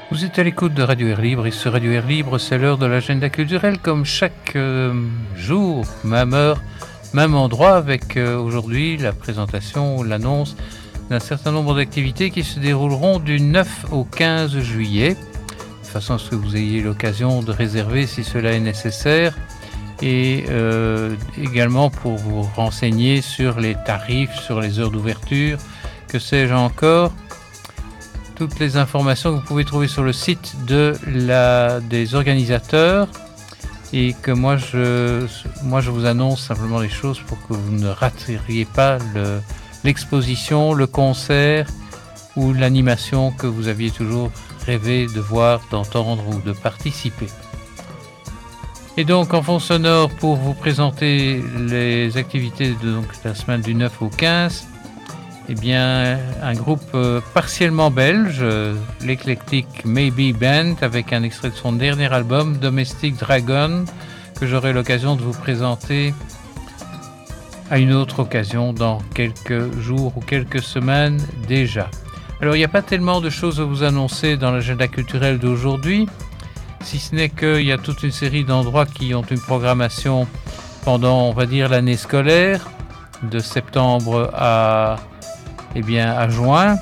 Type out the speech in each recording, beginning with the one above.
Vous êtes à l'écoute de Radio Air Libre et ce Radio Air Libre, c'est l'heure de l'agenda culturel comme chaque jour, même heure, même endroit avec aujourd'hui la présentation, l'annonce d'un certain nombre d'activités qui se dérouleront du 9 au 15 juillet, de façon à ce que vous ayez l'occasion de réserver si cela est nécessaire et également pour vous renseigner sur les tarifs, sur les heures d'ouverture, que sais-je encore. Toutes les informations que vous pouvez trouver sur le site des organisateurs et que moi je vous annonce simplement les choses pour que vous ne rateriez pas l'exposition, le concert ou l'animation que vous aviez toujours rêvé de voir, d'entendre ou de participer. Et donc en fond sonore pour vous présenter les activités de la semaine du 9 au 15, eh bien, un groupe partiellement belge, l'Eclectic Maybe Band, avec un extrait de son dernier album, Domestic Dragon, que j'aurai l'occasion de vous présenter à une autre occasion dans quelques jours ou quelques semaines déjà. Alors, il n'y a pas tellement de choses à vous annoncer dans l'agenda culturel d'aujourd'hui, si ce n'est qu'il y a toute une série d'endroits qui ont une programmation pendant, on va dire, l'année scolaire, de septembre à juin,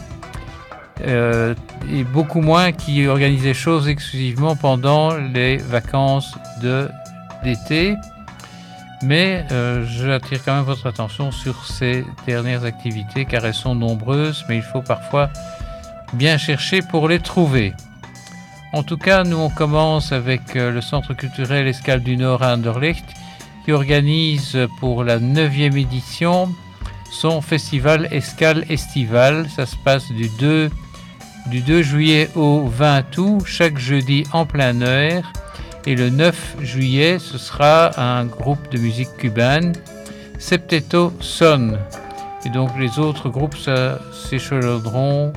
et beaucoup moins qui organisent des choses exclusivement pendant les vacances d'été. Mais j'attire quand même votre attention sur ces dernières activités car elles sont nombreuses, mais il faut parfois bien chercher pour les trouver. En tout cas, nous on commence avec le Centre culturel Escale du Nord à Anderlecht qui organise pour la 9e édition son festival Escale Estival. Ça se passe du 2 juillet au 20 août, chaque jeudi en plein air. Et le 9 juillet, ce sera un groupe de musique cubaine, Septeto Son. Et donc les autres groupes s'échelonneront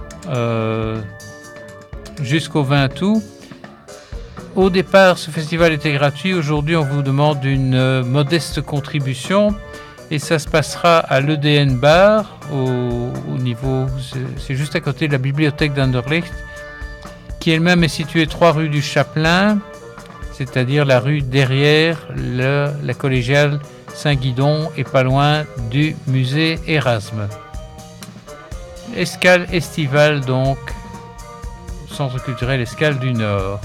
jusqu'au 20 août. Au départ, ce festival était gratuit. Aujourd'hui, on vous demande une modeste contribution. Et ça se passera à l'EDN Bar, au niveau, c'est juste à côté de la bibliothèque d'Anderlecht, qui elle-même est située 3 rue du Chapelain, c'est-à-dire la rue derrière la collégiale Saint-Guidon et pas loin du musée Erasme. Escale estivale donc, Centre culturel Escale du Nord.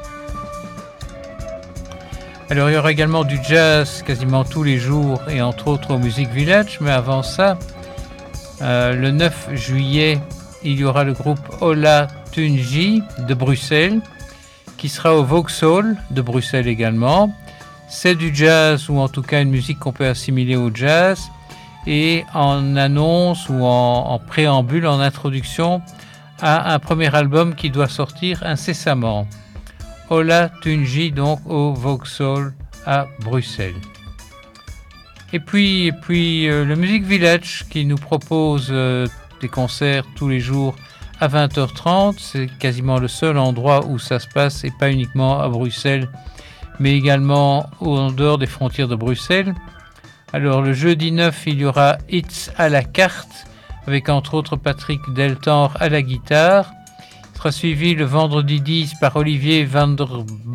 Alors il y aura également du jazz quasiment tous les jours et entre autres au Music Village, mais avant ça, le 9 juillet, il y aura le groupe Ola Tunji de Bruxelles qui sera au Vauxhall de Bruxelles également. C'est du jazz ou en tout cas une musique qu'on peut assimiler au jazz et en annonce ou en préambule, en introduction à un premier album qui doit sortir incessamment. Ola Tunji donc au Vauxhall à Bruxelles. Et puis le Music Village qui nous propose des concerts tous les jours à 20h30. C'est quasiment le seul endroit où ça se passe et pas uniquement à Bruxelles mais également en dehors des frontières de Bruxelles. Alors le jeudi 9 il y aura Hits à la carte avec entre autres Patrick Deltor à la guitare. Sera suivi le vendredi 10 par Olivier van der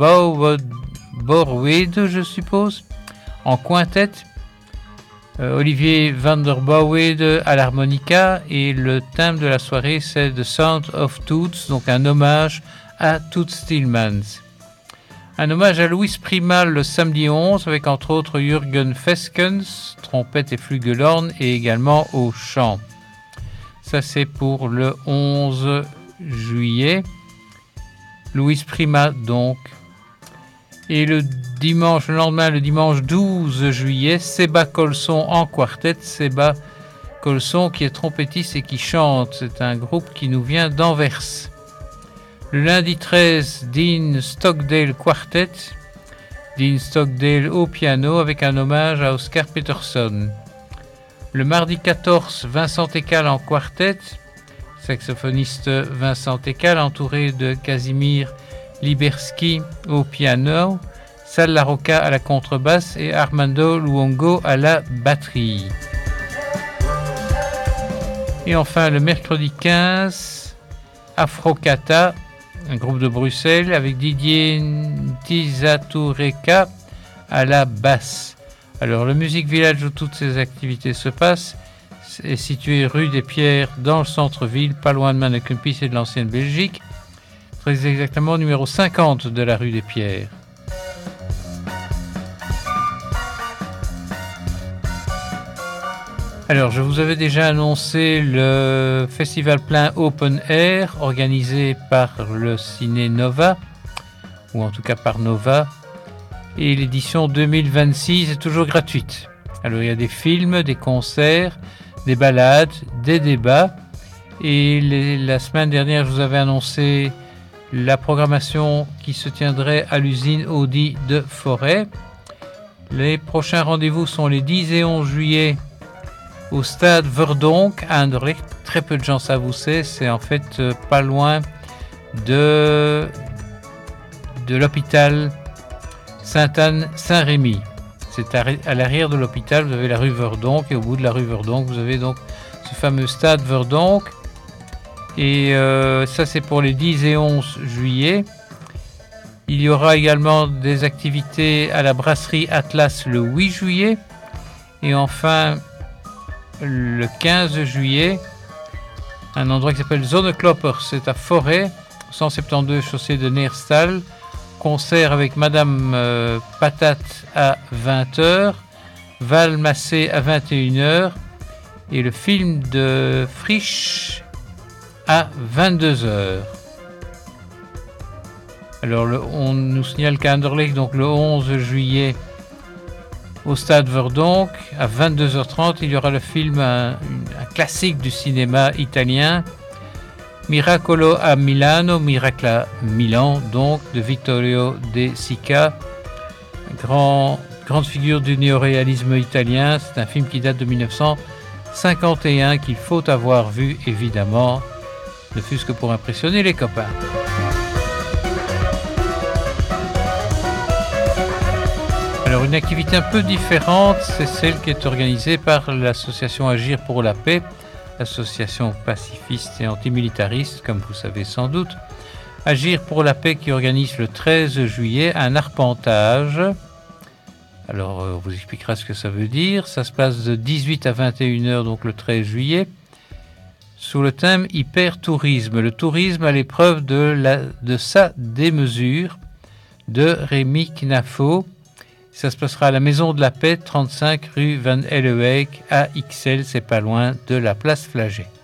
Borwede, je suppose, en quintette. Olivier van der Borwede à l'harmonica et le thème de la soirée c'est The Sound of Toots, donc un hommage à Toots Thielemans. Un hommage à Louis Primal le samedi 11 avec entre autres Jürgen Feskens, trompette et flugelhorn et également au chant. Ça c'est pour le 11 juillet, Louis Prima donc. Et le lendemain, le dimanche 12 juillet, Seba Colson en quartet. Seba Colson qui est trompettiste et qui chante. C'est un groupe qui nous vient d'Anvers. Le lundi 13, Dean Stockdale Quartet. Dean Stockdale au piano avec un hommage à Oscar Peterson. Le mardi 14, Vincent Ekal en quartet. Saxophoniste Vincent Ekal entouré de Casimir Liberski au piano, Sal Larocca à la contrebasse et Armando Luongo à la batterie. Et enfin le mercredi 15, Afrocata un groupe de Bruxelles avec Didier Ntizatoureka à la basse. Alors le Music Village où toutes ces activités se passent est situé rue des Pierres dans le centre-ville, pas loin de Manneken-Pis et de l'ancienne Belgique, très exactement numéro 50 de la rue des Pierres. Alors, je vous avais déjà annoncé le festival plein open air organisé par le Ciné Nova, ou en tout cas par Nova, et l'édition 2026 est toujours gratuite. Alors, il y a des films, des concerts, des balades, des débats, et la semaine dernière, je vous avais annoncé la programmation qui se tiendrait à l'usine Audi de Forêt. Les prochains rendez-vous sont les 10 et 11 juillet au stade Verdonk à Anderlecht. Très peu de gens savent où c'est en fait pas loin de l'hôpital Sainte-Anne-Saint-Rémy. C'est à l'arrière de l'hôpital, vous avez la rue Verdonk, et au bout de la rue Verdonk, vous avez donc ce fameux stade Verdonk. Et ça, c'est pour les 10 et 11 juillet. Il y aura également des activités à la brasserie Atlas le 8 juillet. Et enfin, le 15 juillet, un endroit qui s'appelle Zonneklopper, c'est à Forêt, 172 chaussée de Neerstal. Concert avec Madame Patate à 20h, Val Massé à 21h et le film de Frisch à 22h. Alors on nous signale qu'à Anderlecht, donc le 11 juillet, au stade Verdonk, à 22h30, il y aura le film, un classique du cinéma italien, Miracolo a Milano, Miracle à Milan, donc de Vittorio De Sica, grande figure du néoréalisme italien. C'est un film qui date de 1951 qu'il faut avoir vu évidemment, ne fût-ce que pour impressionner les copains. Alors une activité un peu différente, c'est celle qui est organisée par l'association Agir pour la paix, association pacifiste et antimilitariste, comme vous savez sans doute. Agir pour la paix qui organise le 13 juillet un arpentage. Alors, on vous expliquera ce que ça veut dire. Ça se passe de 18 à 21h, donc le 13 juillet, sous le thème hyper-tourisme. Le tourisme à l'épreuve de sa démesure, de Rémi Knafo. Ça se passera à la Maison de la Paix, 35 rue Van Helleweg, à Ixelles, c'est pas loin de la place Flagey.